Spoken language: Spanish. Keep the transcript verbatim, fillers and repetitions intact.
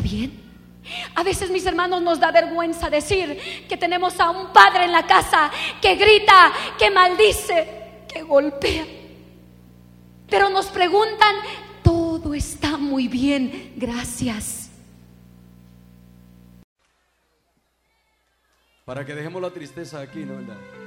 bien? A veces, mis hermanos, nos da vergüenza decir que tenemos a un padre en la casa que grita, que maldice, que golpea. Pero nos preguntan, todo está muy bien, gracias. Para que dejemos la tristeza aquí, ¿no? ¿Verdad?